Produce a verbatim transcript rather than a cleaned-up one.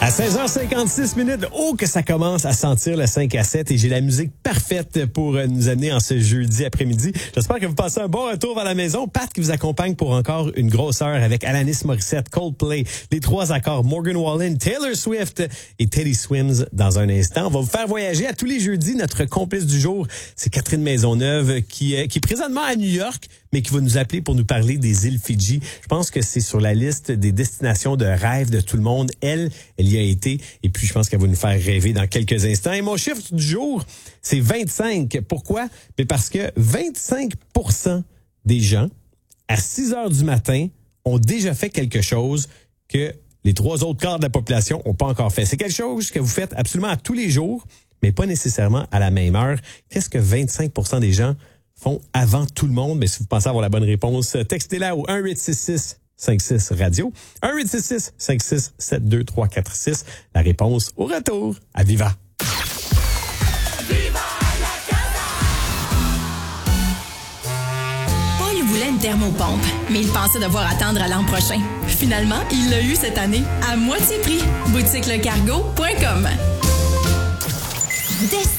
À seize heures cinquante-six minutes, oh que ça commence à sentir le cinq à sept et j'ai la musique parfaite pour nous amener en ce jeudi après-midi. J'espère que vous passez un bon retour vers la maison. Pat qui vous accompagne pour encore une grosse heure avec Alanis Morissette, Coldplay, les trois accords Morgan Wallen, Taylor Swift et Teddy Swims dans un instant. On va vous faire voyager à tous les jeudis. Notre complice du jour, c'est Catherine Maisonneuve qui est, qui est présentement à New York, mais qui va nous appeler pour nous parler des îles Fidji. Je pense que c'est sur la liste des destinations de rêve de tout le monde. Elle, elle y a été. Et puis, je pense qu'elle va nous faire rêver dans quelques instants. Et mon chiffre du jour, c'est vingt-cinq. Pourquoi? Mais parce que vingt-cinq pour cent des gens, à six heures du matin, ont déjà fait quelque chose que les trois autres quarts de la population n'ont pas encore fait. C'est quelque chose que vous faites absolument à tous les jours, mais pas nécessairement à la même heure. Qu'est-ce que vingt-cinq pour cent des gens font avant tout le monde? Mais si vous pensez avoir la bonne réponse, textez-la au un huit six six cinq six radio. un huit six six cinq six sept deux trois quatre six. La réponse au retour à Viva. Viva la casa! Paul voulait une thermopompe, mais il pensait devoir attendre à l'an prochain. Finalement, il l'a eu cette année, à moitié prix. boutique le cargo point com.